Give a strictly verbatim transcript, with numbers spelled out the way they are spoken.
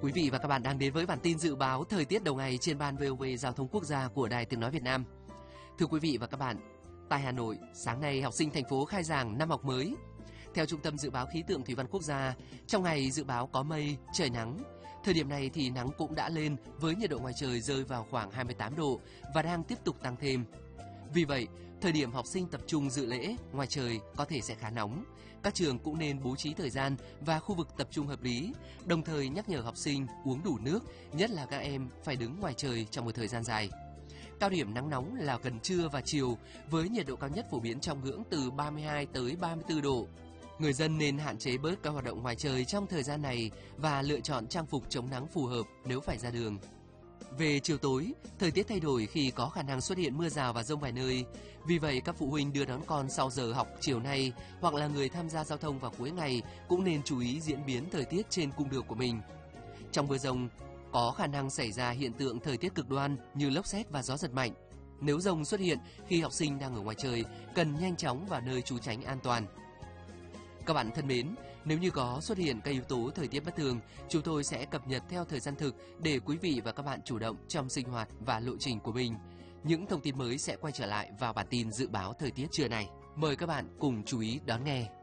Quý vị và các bạn đang đến với bản tin dự báo thời tiết đầu ngày trên ban vê o vê Giao thông Quốc gia của Đài Tiếng nói Việt Nam. Thưa quý vị và các bạn, tại Hà Nội, sáng nay học sinh thành phố khai giảng năm học mới. Theo Trung tâm Dự báo Khí tượng Thủy văn Quốc gia, trong ngày dự báo có mây, trời nắng. Thời điểm này thì nắng cũng đã lên với nhiệt độ ngoài trời rơi vào khoảng hai mươi tám độ và đang tiếp tục tăng thêm. Vì vậy, thời điểm học sinh tập trung dự lễ, ngoài trời có thể sẽ khá nóng. Các trường cũng nên bố trí thời gian và khu vực tập trung hợp lý, đồng thời nhắc nhở học sinh uống đủ nước, nhất là các em phải đứng ngoài trời trong một thời gian dài. Cao điểm nắng nóng là gần trưa và chiều, với nhiệt độ cao nhất phổ biến trong ngưỡng từ ba mươi hai tới ba mươi tư độ. Người dân nên hạn chế bớt các hoạt động ngoài trời trong thời gian này và lựa chọn trang phục chống nắng phù hợp nếu phải ra đường. Về chiều tối, thời tiết thay đổi khi có khả năng xuất hiện mưa rào và dông vài nơi. Vì vậy, các phụ huynh đưa đón con sau giờ học chiều nay hoặc là người tham gia giao thông vào cuối ngày cũng nên chú ý diễn biến thời tiết trên cung đường của mình. Trong mưa dông, có khả năng xảy ra hiện tượng thời tiết cực đoan như lốc sét và gió giật mạnh. Nếu dông xuất hiện khi học sinh đang ở ngoài trời, cần nhanh chóng vào nơi trú tránh an toàn. Các bạn thân mến, nếu như có xuất hiện các yếu tố thời tiết bất thường, chúng tôi sẽ cập nhật theo thời gian thực để quý vị và các bạn chủ động trong sinh hoạt và lộ trình của mình. Những thông tin mới sẽ quay trở lại vào bản tin dự báo thời tiết trưa này. Mời các bạn cùng chú ý đón nghe.